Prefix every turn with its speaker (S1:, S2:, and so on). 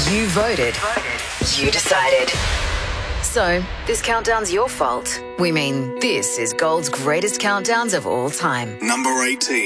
S1: You voted. You decided. So, this countdown's your fault. We mean, this is Gold's greatest countdowns of all time.
S2: Number 18.